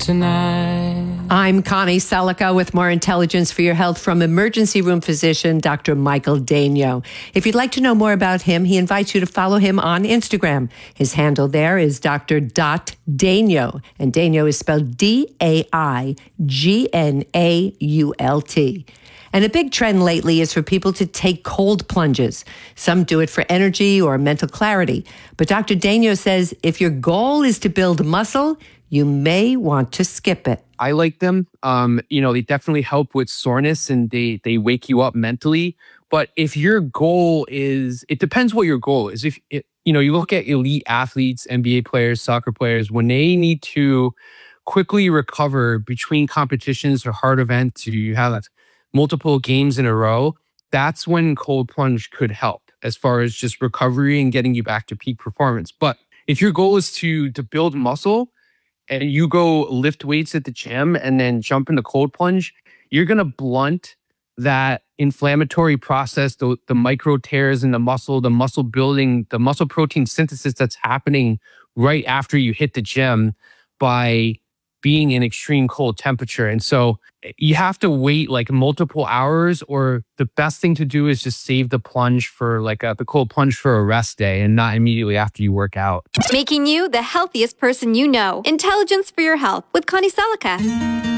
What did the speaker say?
tonight. I'm Connie Selica with more intelligence for your health from emergency room physician Dr. Michael Daigneault. If you'd like to know more about him, he invites you to follow him on Instagram. His handle there is Dr.Daigneault, and Daigneault is spelled Daignault. And a big trend lately is for people to take cold plunges. Some do it for energy or mental clarity. But Dr. Daigneault says if your goal is to build muscle, you may want to skip it. I like them. They definitely help with soreness and they wake you up mentally. But if your goal is, it depends what your goal is. You look at elite athletes, NBA players, soccer players, when they need to quickly recover between competitions or hard events, you have multiple games in a row, that's when cold plunge could help as far as just recovery and getting you back to peak performance. But if your goal is to build muscle and you go lift weights at the gym and then jump in the cold plunge, you're going to blunt that inflammatory process, the micro tears in the muscle building, the muscle protein synthesis that's happening right after you hit the gym by being in extreme cold temperature. And so you have to wait like multiple hours, or the best thing to do is just save the plunge for the cold plunge for a rest day and not immediately after you work out. Making you the healthiest person you know. Intelligence for your health with Connie Selica.